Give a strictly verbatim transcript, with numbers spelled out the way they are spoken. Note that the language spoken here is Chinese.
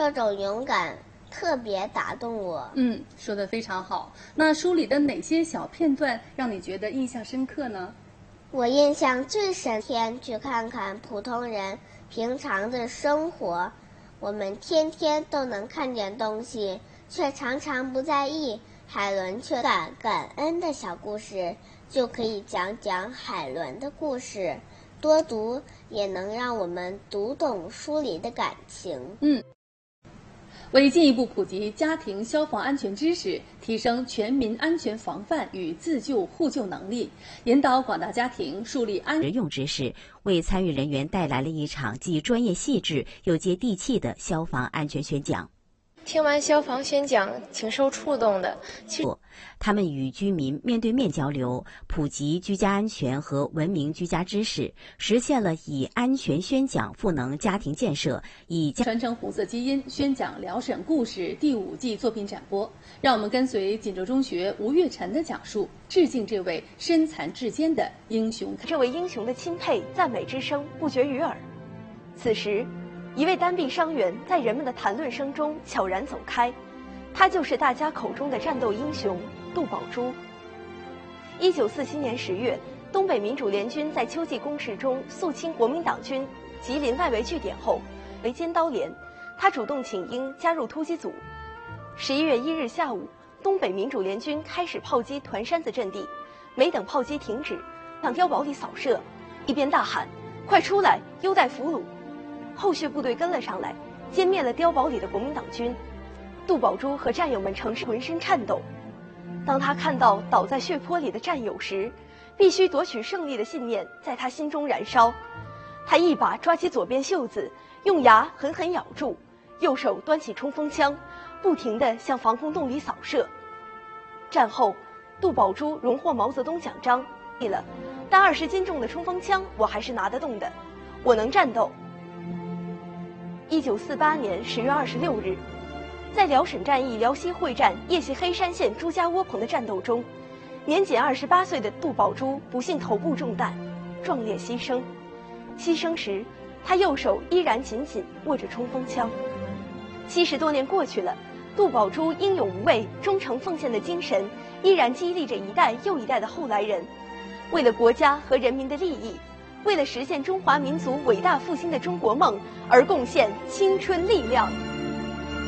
这种勇敢特别打动我。 嗯，说得非常好。那书里的哪些小片段让你觉得印象深刻呢？ 我印象最深，天去看看普通人平常的生活。我们天天都能看见东西，却常常不在意。海伦却感感恩的小故事，就可以讲讲海伦的故事。多读也能让我们读懂书里的感情。 嗯。为进一步普及家庭消防安全知识，提升全民安全防范与自救互救能力，引导广大家庭树立安实用知识，为参与人员带来了一场既专业细致又接地气的消防安全宣讲。 听完消防宣讲，挺受触动的。其实， 他们与居民面对面交流，普及居家安全和文明居家知识，实现了以安全宣讲赋能家庭建设，以传承红色基因宣讲辽沈故事第五季作品展播。让我们跟随锦州中学吴月晨的讲述，致敬这位身残志坚的英雄。 这位英雄的钦佩、赞美之声不绝于耳。此时，一位单臂伤员在人们的谈论声中悄然走开，他就是大家口中的战斗英雄杜宝珠。一九四七年十月，东北民主联军在秋季攻势中肃清国民党军吉林外围据点后，为尖刀连，他主动请缨加入突击组。十一月一日下午，东北民主联军开始炮击团山子阵地，没等炮击停止，向碉堡里扫射，一边大喊：“快出来，优待俘虏！”后续部队跟了上来，歼灭了碉堡里的国民党军。杜宝珠和战友们呈现浑身颤抖。当他看到倒在血泊里的战友时，必须夺取胜利的信念在他心中燃烧。他一把抓起左边袖子，用牙狠狠咬住，右手端起冲锋枪，不停地向防空洞里扫射。战后，杜宝珠荣获毛泽东奖章，了，但二十斤重的冲锋枪我还是拿得动的，我能战斗。一九四八年十月二十六日，在辽沈战役辽西会战叶系黑山县朱家窝棚的战斗中，年仅二十八岁的杜宝珠不幸头部中弹，壮烈牺牲。牺牲时，他右手依然紧紧握着冲锋枪。七十多年过去了，杜宝珠英勇无畏、忠诚奉献的精神依然激励着一代又一代的后来人，为了国家和人民的利益，为了实现中华民族伟大复兴的中国梦而贡献青春力量。